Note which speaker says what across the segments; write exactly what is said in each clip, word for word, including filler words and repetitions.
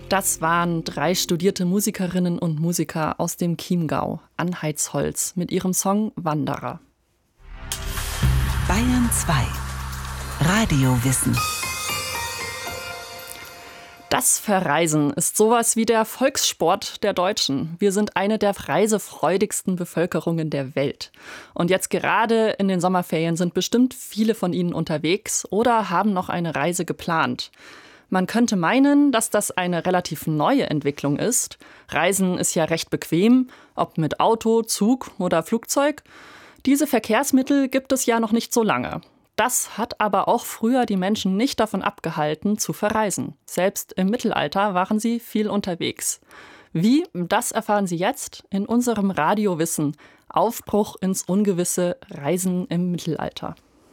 Speaker 1: Das waren drei studierte Musikerinnen und Musiker aus dem Chiemgau, Anheitsholz, mit ihrem Song Wanderer.
Speaker 2: Bayern zwei. Radiowissen.
Speaker 1: Das Verreisen ist sowas wie der Volkssport der Deutschen. Wir sind eine der reisefreudigsten Bevölkerungen der Welt. Und jetzt gerade in den Sommerferien sind bestimmt viele von Ihnen unterwegs oder haben noch eine Reise geplant. Man könnte meinen, dass das eine relativ neue Entwicklung ist. Reisen ist ja recht bequem, ob mit Auto, Zug oder Flugzeug. Diese Verkehrsmittel gibt es ja noch nicht so lange. Das hat aber auch früher die Menschen nicht davon abgehalten, zu verreisen. Selbst im Mittelalter waren sie viel unterwegs. Wie, das erfahren Sie jetzt in unserem Radiowissen. Aufbruch ins Ungewisse, Reisen im Mittelalter.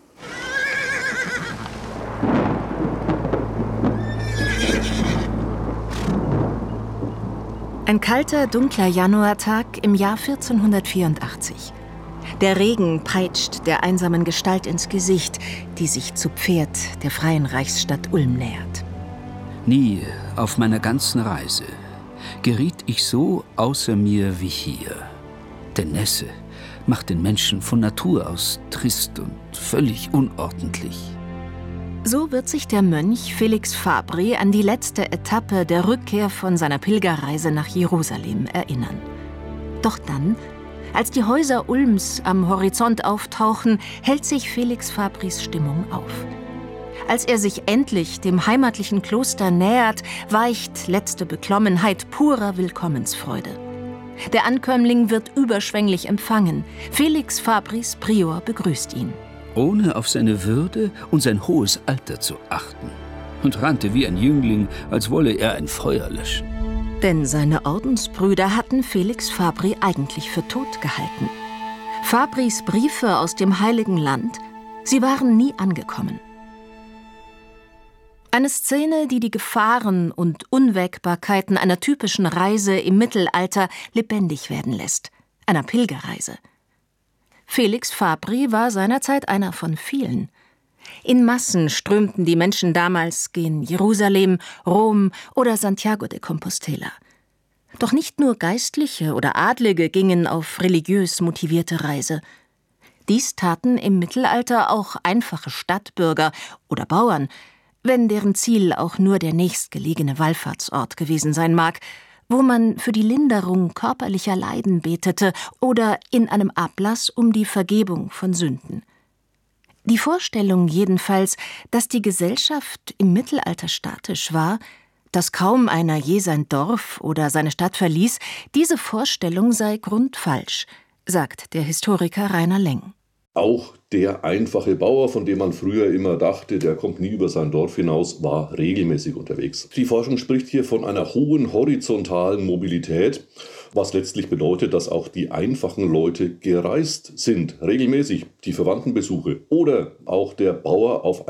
Speaker 2: Ein kalter, dunkler Januartag im Jahr vierzehnhundertvierundachtzig. Der Regen peitscht der einsamen Gestalt ins Gesicht, die sich zu Pferd der freien Reichsstadt Ulm nähert.
Speaker 3: Nie auf meiner ganzen Reise geriet ich so außer mir wie hier. Denn Nässe macht den Menschen von Natur aus trist und völlig unordentlich.
Speaker 2: So wird sich der Mönch Felix Fabri an die letzte Etappe der Rückkehr von seiner Pilgerreise nach Jerusalem erinnern. Doch dann, als die Häuser Ulms am Horizont auftauchen, hält sich Felix Fabris Stimmung auf. Als er sich endlich dem heimatlichen Kloster nähert, weicht letzte Beklommenheit purer Willkommensfreude. Der Ankömmling wird überschwänglich empfangen. Felix Fabris Prior begrüßt ihn.
Speaker 3: Ohne auf seine Würde und sein hohes Alter zu achten, und rannte wie ein Jüngling, als wolle er ein Feuer löschen.
Speaker 2: Denn seine Ordensbrüder hatten Felix Fabri eigentlich für tot gehalten. Fabris Briefe aus dem Heiligen Land, sie waren nie angekommen. Eine Szene, die die Gefahren und Unwägbarkeiten einer typischen Reise im Mittelalter lebendig werden lässt, einer Pilgerreise. Felix Fabri war seinerzeit einer von vielen. In Massen strömten die Menschen damals gen Jerusalem, Rom oder Santiago de Compostela. Doch nicht nur Geistliche oder Adlige gingen auf religiös motivierte Reise. Dies taten im Mittelalter auch einfache Stadtbürger oder Bauern, wenn deren Ziel auch nur der nächstgelegene Wallfahrtsort gewesen sein mag, wo man für die Linderung körperlicher Leiden betete oder in einem Ablass um die Vergebung von Sünden. Die Vorstellung jedenfalls, dass die Gesellschaft im Mittelalter statisch war, dass kaum einer je sein Dorf oder seine Stadt verließ, diese Vorstellung sei grundfalsch, sagt der Historiker Rainer Leng.
Speaker 4: Auch der einfache Bauer, von dem man früher immer dachte, der kommt nie über sein Dorf hinaus, war regelmäßig unterwegs. Die Forschung spricht hier von einer hohen horizontalen Mobilität, was letztlich bedeutet, dass auch die einfachen Leute gereist sind, regelmäßig, die Verwandtenbesuche oder auch der Bauer auf